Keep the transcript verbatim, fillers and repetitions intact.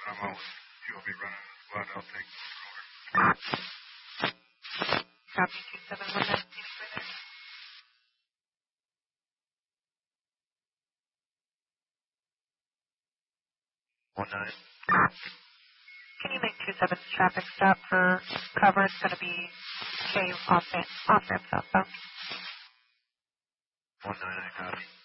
I'm out. You'll be running the squad. I'll take controller. Copy two seven one nine. One nine. Can you make two seven's traffic stop for cover? It's going to be K off ramp, off ramp southbound. One nine, I got it.